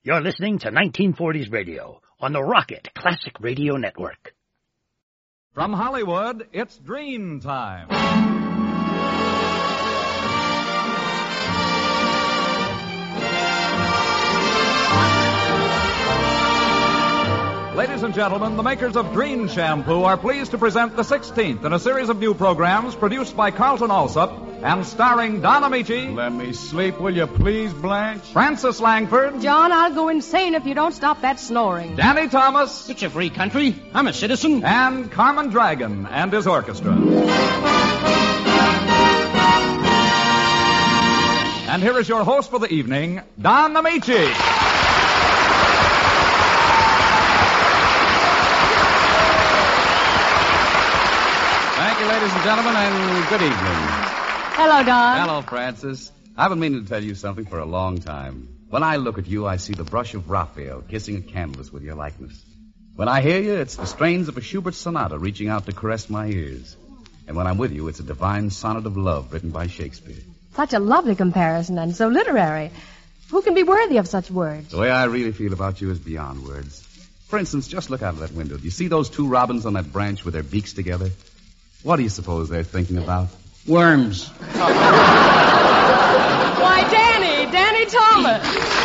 You're listening to 1940s radio on the Rocket Classic Radio Network. From Hollywood, it's Dream Time. Ladies and gentlemen, the makers of Dream Shampoo are pleased to present the 16th in a series of new programs produced by Carlton Alsop and starring Don Amici. Let me sleep, will you please, Blanche? Francis Langford. John, I'll go insane if you don't stop that snoring. Danny Thomas. It's a free country. I'm a citizen. And Carmen Dragon and his orchestra. And here is your host for the evening, Don Amici. Thank you, ladies and gentlemen, and good evening. Hello, Don. Hello, Francis. I've been meaning to tell you something for a long time. When I look at you, I see the brush of Raphael kissing a canvas with your likeness. When I hear you, it's the strains of a Schubert sonata reaching out to caress my ears. And when I'm with you, it's a divine sonnet of love written by Shakespeare. Such a lovely comparison and so literary. Who can be worthy of such words? The way I really feel about you is beyond words. For instance, just look out of that window. Do you see those two robins on that branch with their beaks together? What do you suppose they're thinking about? Worms. Why, Danny Thomas.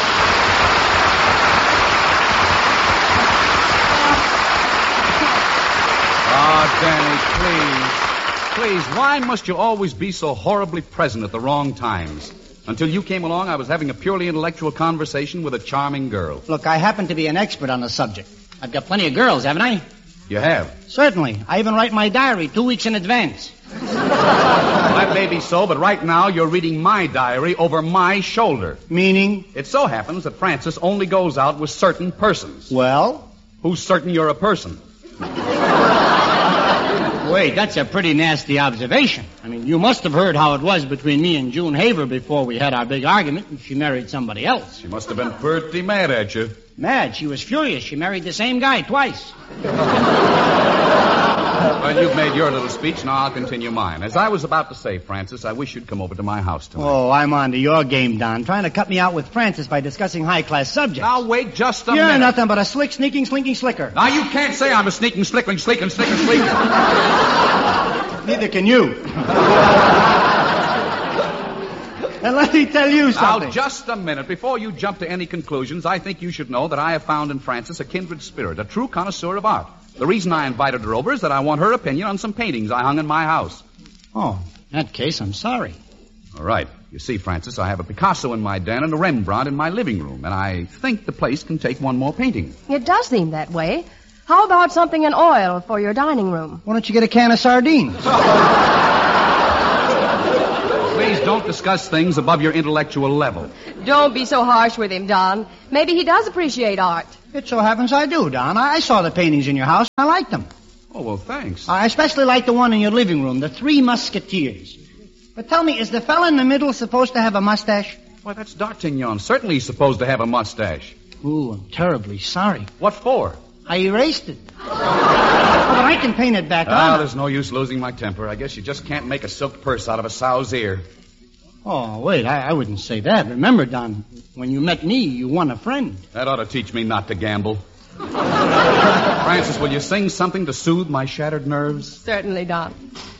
Oh, Danny, please, why must you always be so horribly present at the wrong times? Until you came along, I was having a purely intellectual conversation with a charming girl. Look, I happen to be an expert on the subject. I've got plenty of girls, haven't I? You have? Certainly. I even write my diary 2 weeks in advance. That may be so, but right now you're reading my diary over my shoulder. Meaning? It so happens that Francis only goes out with certain persons. Well? Who's certain you're a person? Wait, that's a pretty nasty observation. I mean, you must have heard how it was between me and June Haver before we had our big argument and she married somebody else. She must have been pretty mad at you. Mad? She was furious. She married the same guy twice. Well, you've made your little speech, now I'll continue mine. As I was about to say, Francis, I wish you'd come over to my house tonight. Oh, I'm on to your game, Don. Trying to cut me out with Francis by discussing high-class subjects. Now, wait just a minute. You're nothing but a slick, sneaking, slinking slicker. Now, you can't say I'm a sneaking, slickling, sleeking, slicker, sleeker. Neither can you. And let me tell you something. Now, just a minute. Before you jump to any conclusions, I think you should know that I have found in Francis a kindred spirit, a true connoisseur of art. The reason I invited her over is that I want her opinion on some paintings I hung in my house. Oh, in that case, I'm sorry. All right. You see, Francis, I have a Picasso in my den and a Rembrandt in my living room, and I think the place can take one more painting. It does seem that way. How about something in oil for your dining room? Why don't you get a can of sardines? Please don't discuss things above your intellectual level. Don't be so harsh with him, Don. Maybe he does appreciate art. It so happens I do, Don. I saw the paintings in your house. I liked them. Oh, well, thanks. I especially like the one in your living room, the Three Musketeers. But tell me, is the fella in the middle supposed to have a mustache? Why, that's D'Artagnan. Certainly he's supposed to have a mustache. Ooh, I'm terribly sorry. What for? I erased it. Oh, but I can paint it back on. There's no use losing my temper. I guess you just can't make a silk purse out of a sow's ear. Oh, wait, I wouldn't say that. Remember, Don, when you met me, you won a friend. That ought to teach me not to gamble. Francis, will you sing something to soothe my shattered nerves? Certainly, Don.